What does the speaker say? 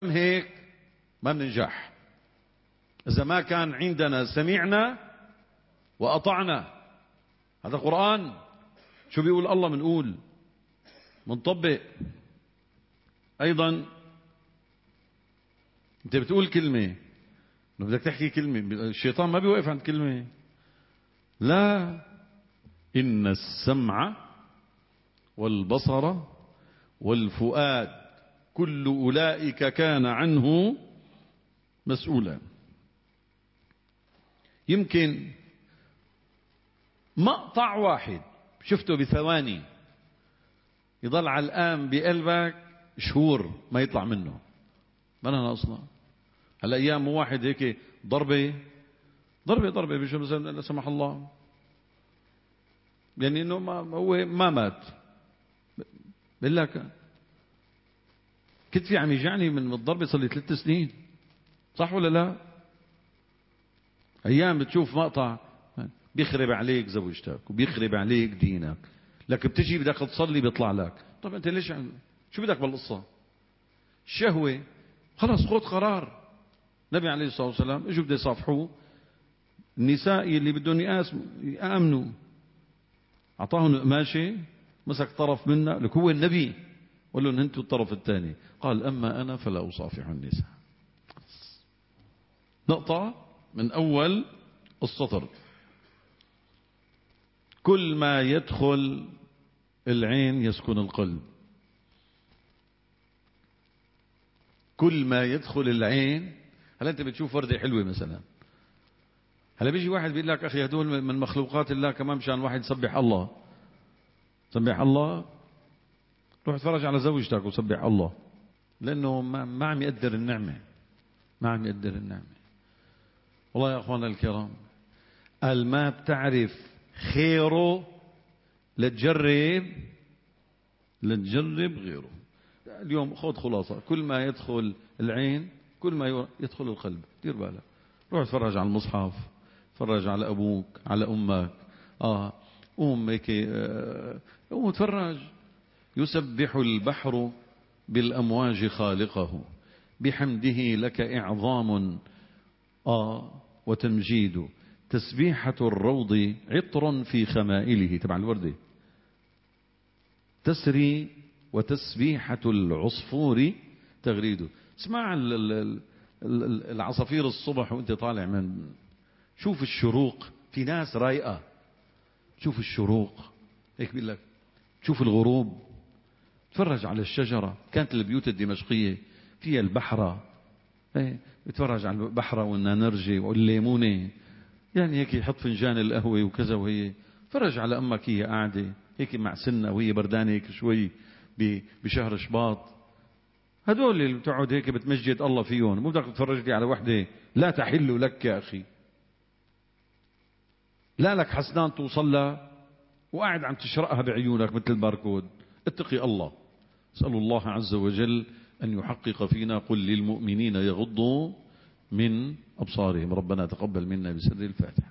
هيك ما بننجح. إذا ما كان عندنا سمعنا وأطعنا. هذا قرآن. شو بيقول الله بنقول، بنطبق. أيضا أنت بتقول كلمة، بدك تحكي كلمة، الشيطان ما بيوقف عند كلمة. لا، إن السمع والبصر والفؤاد كل أولئك كان عنه مسؤولا. يمكن مقطع واحد شفته بثواني يضل علقان بقلبك شهور ما يطلع منه. ما أنا أصلا هالأيام مو واحد هيك ضربة لا سمح الله، يعني إنه هو ما مات. بالله كتفي عم يجعني من الضربة صار لي 3 سنين، صح ولا لا؟ أيام بتشوف مقطع بيخرب عليك زوجتك وبيخرب عليك دينك، لك بتجي بدك تصلي بيطلع لك. طب أنت ليش شو بدك بالقصة؟ الشهوة خلاص خذ قرار. النبي عليه الصلاة والسلام اجوا بده يصافحوه النساء اللي بدهم يآمنوا، أعطاهم قماشة، مسك طرف منها، لك هو النبي، قال لهم انتوا الطرف الثاني. قال أما أنا فلا أصافح النساء. نقطة من أول السطر. كل ما يدخل العين يسكن القلب. كل ما يدخل العين. هل أنت بتشوف وردة حلوة مثلا، هلا بيجي واحد بيقول لك أخي هدول من مخلوقات الله، كمان مشان واحد يسبح الله. سبح الله، روح اتفرج على زوجتك وسبح الله، لأنه ما عم يقدر النعمة. ما عم يقدر النعمة. والله يا أخوانا الكرام، قال ما بتعرف خيره لتجرب غيره. اليوم خذ خلاصة، كل ما يدخل العين كل ما يدخل القلب. دير بالك، روح اتفرج على المصحف، اتفرج على أبوك على أمك. قوم هيك، قوم اتفرج. يسبح البحر بالأمواج خالقه، بحمده لك إعظام وتمجيد. تسبيحة الروض عطر في خمائله، تبع الوردة تسري، وتسبيحة العصفور تغريده. اسمع العصافير الصبح وانت طالع من، شوف الشروق. في ناس رايقة شوف الشروق هيك بيقول لك، شوف الغروب، تفرج على الشجرة. كانت البيوت الدمشقية فيها البحرة، بتفرج على البحرة والنانرجي والليمونة، يعني هيك يحط فنجان القهوة وكذا، وهي فرج على أمك هي قاعدة هيك مع سنة وهي بردانة هيك شوي بشهر شباط. هدول اللي بتقعد هيك بتمجد الله فيهم، مو بدك تتفرج لي على وحدة لا تحل لك يا أخي، لا لك حسنان توصل لها وقاعد عم تشرقها بعيونك مثل الباركود. اتقي الله. اسأل الله عز وجل أن يحقق فينا. قل للمؤمنين يغضوا من أبصارهم. ربنا تقبل منا بسر الفاتحة.